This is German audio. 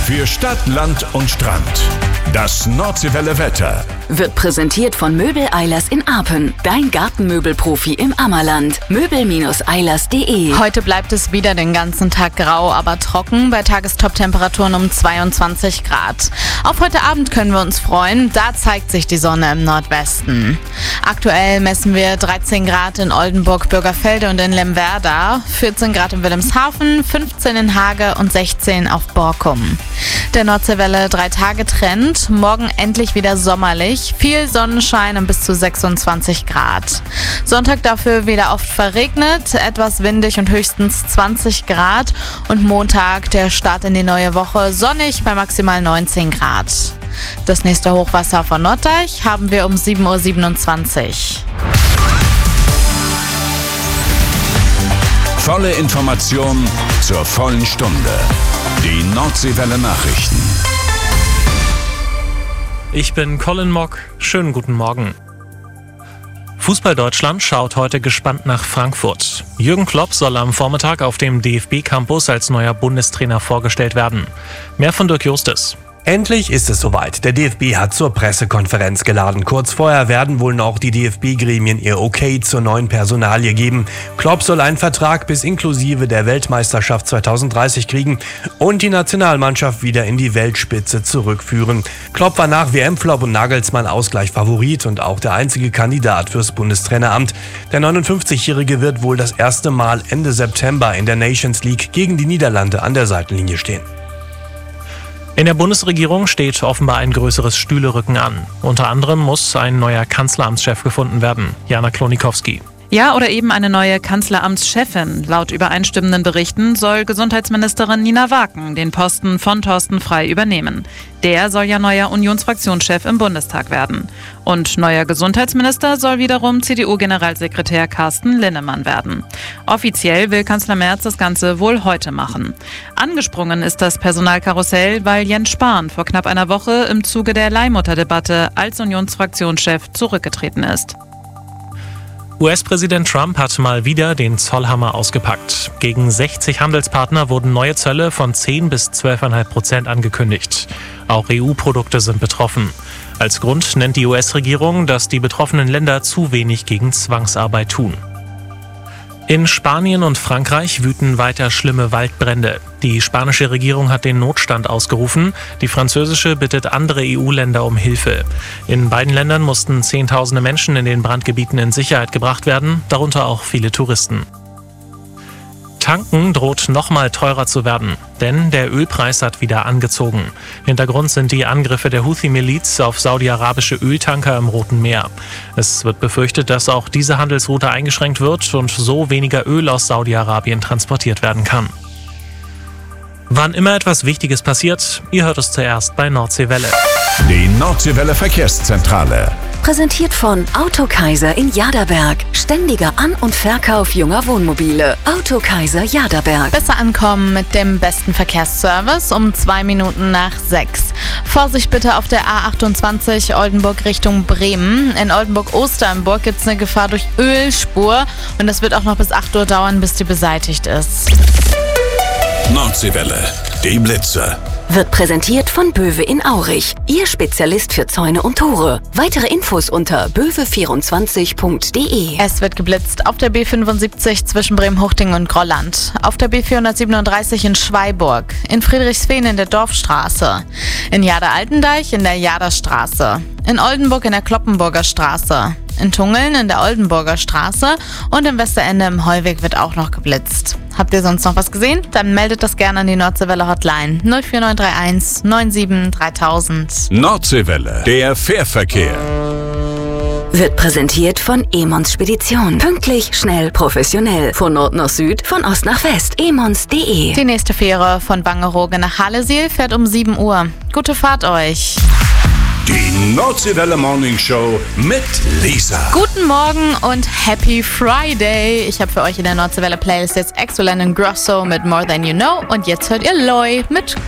Für Stadt, Land und Strand. Das Nordseewelle Wetter wird präsentiert von Möbel Eilers in Arpen. Dein Gartenmöbelprofi im Ammerland. Möbel-eilers.de. Heute bleibt es wieder den ganzen Tag grau, aber trocken. Bei Tagestop-Temperaturen um 22 Grad. Auf heute Abend können wir uns freuen. Da zeigt sich die Sonne im Nordwesten. Aktuell messen wir 13 Grad in Oldenburg, Bürgerfelde und in Lemwerder, 14 Grad in Wilhelmshaven, 15 in Hage und 16 auf Borkum. Der Nordseewelle 3-Tage-Trend. Morgen endlich wieder sommerlich. Viel Sonnenschein und bis zu 26 Grad. Sonntag dafür wieder oft verregnet, etwas windig und höchstens 20 Grad. Und Montag der Start in die neue Woche sonnig bei maximal 19 Grad. Das nächste Hochwasser von Norddeich haben wir um 7.27 Uhr. Volle Information zur vollen Stunde. Die Nordseewelle Nachrichten. Ich bin Colin Mock. Schönen guten Morgen. Fußball Deutschland schaut heute gespannt nach Frankfurt. Jürgen Klopp soll am Vormittag auf dem DFB-Campus als neuer Bundestrainer vorgestellt werden. Mehr von Dirk Justus. Endlich ist es soweit. Der DFB hat zur Pressekonferenz geladen. Kurz vorher werden wohl noch die DFB-Gremien ihr Okay zur neuen Personalie geben. Klopp soll einen Vertrag bis inklusive der Weltmeisterschaft 2030 kriegen und die Nationalmannschaft wieder in die Weltspitze zurückführen. Klopp war nach WM-Flop und Nagelsmann Ausgleich Favorit und auch der einzige Kandidat fürs Bundestraineramt. Der 59-Jährige wird wohl das erste Mal Ende September in der Nations League gegen die Niederlande an der Seitenlinie stehen. In der Bundesregierung steht offenbar ein größeres Stühlerücken an. Unter anderem muss ein neuer Kanzleramtschef gefunden werden. Jana Klonikowski. Ja, oder eben eine neue Kanzleramtschefin. Laut übereinstimmenden Berichten soll Gesundheitsministerin Nina Waken den Posten von Thorsten Frey übernehmen. Der soll ja neuer Unionsfraktionschef im Bundestag werden. Und neuer Gesundheitsminister soll wiederum CDU-Generalsekretär Carsten Linnemann werden. Offiziell will Kanzler Merz das Ganze wohl heute machen. Angesprungen ist das Personalkarussell, weil Jens Spahn vor knapp einer Woche im Zuge der Leihmutterdebatte als Unionsfraktionschef zurückgetreten ist. US-Präsident Trump hat mal wieder den Zollhammer ausgepackt. Gegen 60 Handelspartner wurden neue Zölle von 10 bis 12,5% angekündigt. Auch EU-Produkte sind betroffen. Als Grund nennt die US-Regierung, dass die betroffenen Länder zu wenig gegen Zwangsarbeit tun. In Spanien und Frankreich wüten weiter schlimme Waldbrände. Die spanische Regierung hat den Notstand ausgerufen. Die französische bittet andere EU-Länder um Hilfe. In beiden Ländern mussten Zehntausende Menschen in den Brandgebieten in Sicherheit gebracht werden, darunter auch viele Touristen. Tanken droht nochmal teurer zu werden, denn der Ölpreis hat wieder angezogen. Hintergrund sind die Angriffe der Houthi-Miliz auf saudi-arabische Öltanker im Roten Meer. Es wird befürchtet, dass auch diese Handelsroute eingeschränkt wird und so weniger Öl aus Saudi-Arabien transportiert werden kann. Wann immer etwas Wichtiges passiert, ihr hört es zuerst bei Nordseewelle. Die Nordseewelle Verkehrszentrale. Präsentiert von Autokaiser in Jaderberg. Ständiger An- und Verkauf junger Wohnmobile. Autokaiser Jaderberg. Besser ankommen mit dem besten Verkehrsservice um 2 Minuten nach 6. Vorsicht bitte auf der A28 Oldenburg Richtung Bremen. In Oldenburg-Osternburg gibt es eine Gefahr durch Ölspur und das wird auch noch bis 8 Uhr dauern, bis die beseitigt ist. Nordseewelle, die Blitze. Wird präsentiert von Böwe in Aurich. Ihr Spezialist für Zäune und Tore. Weitere Infos unter böwe24.de. Es wird geblitzt auf der B75 zwischen Bremen-Huchting und Grolland. Auf der B437 in Schweiburg. In Friedrichsfehn in der Dorfstraße. In Jader-Altendeich in der Jaderstraße. In Oldenburg in der Kloppenburger Straße. In Tungeln in der Oldenburger Straße und im Westerende im Heuweg wird auch noch geblitzt. Habt ihr sonst noch was gesehen? Dann meldet das gerne an die Nordseewelle Hotline 04931 97 3000. Nordseewelle, der Fährverkehr. Wird präsentiert von Emons Spedition. Pünktlich, schnell, professionell. Von Nord nach Süd, von Ost nach West. emons.de. Die nächste Fähre von Wangerooge nach Hallesiel fährt um 7 Uhr. Gute Fahrt euch. Die Nordseewelle Morning Show mit Lisa. Guten Morgen und Happy Friday. Ich habe für euch in der Nordseewelle Playlist jetzt Exolent und Grosso mit More Than You Know und jetzt hört ihr Loy mit